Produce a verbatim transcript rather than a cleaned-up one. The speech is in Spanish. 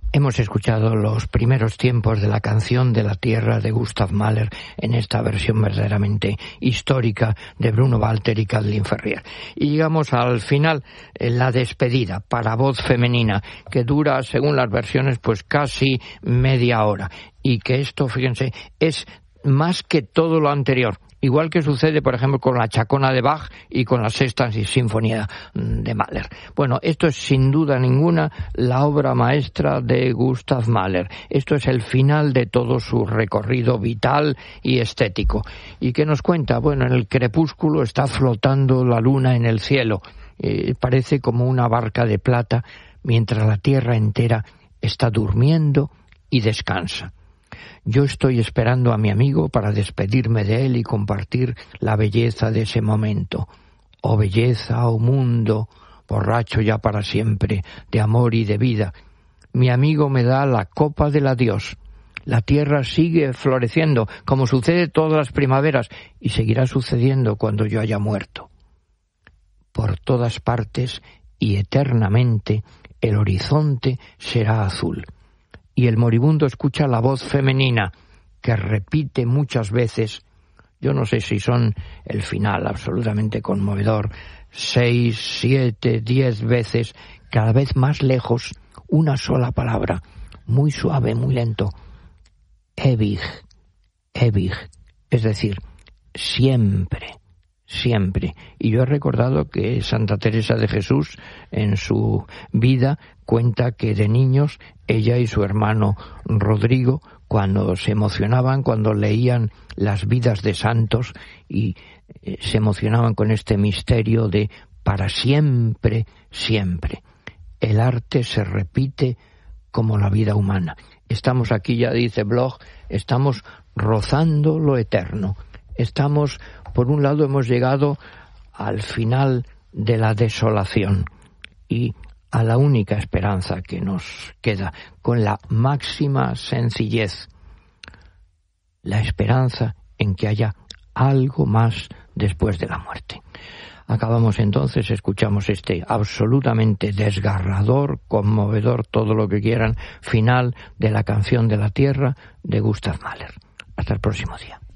Hemos escuchado los primeros tiempos de la canción de la tierra de Gustav Mahler en esta versión verdaderamente histórica de Bruno Walter y Kathleen Ferrier. Y llegamos al final, en la despedida para voz femenina, que dura, según las versiones, pues casi media hora. Y que esto, fíjense, es más que todo lo anterior. Igual que sucede, por ejemplo, con la Chacona de Bach y con la Sexta Sinfonía de Mahler. Bueno, esto es sin duda ninguna la obra maestra de Gustav Mahler. Esto es el final de todo su recorrido vital y estético. ¿Y qué nos cuenta? Bueno, en el crepúsculo está flotando la luna en el cielo. Eh, parece como una barca de plata, mientras la tierra entera está durmiendo y descansa. Yo estoy esperando a mi amigo para despedirme de él y compartir la belleza de ese momento. Oh belleza, oh mundo, borracho ya para siempre, de amor y de vida. Mi amigo me da la copa del adiós. La tierra sigue floreciendo, como sucede todas las primaveras, y seguirá sucediendo cuando yo haya muerto. Por todas partes y eternamente el horizonte será azul. Y el moribundo escucha la voz femenina que repite muchas veces, yo no sé si son el final absolutamente conmovedor, seis, siete, diez veces, cada vez más lejos, una sola palabra, muy suave, muy lento, ewig, ewig, es decir, siempre. Siempre. Y yo he recordado que Santa Teresa de Jesús, en su vida, cuenta que de niños, ella y su hermano Rodrigo, cuando se emocionaban, cuando leían las vidas de santos y eh, se emocionaban con este misterio de para siempre, siempre. El arte se repite como la vida humana. Estamos aquí, ya dice Bloch, estamos rozando lo eterno. Estamos, por un lado, hemos llegado al final de la desolación y a la única esperanza que nos queda, con la máxima sencillez, la esperanza en que haya algo más después de la muerte. Acabamos entonces, escuchamos este absolutamente desgarrador, conmovedor, todo lo que quieran, final de la canción de la tierra de Gustav Mahler. Hasta el próximo día.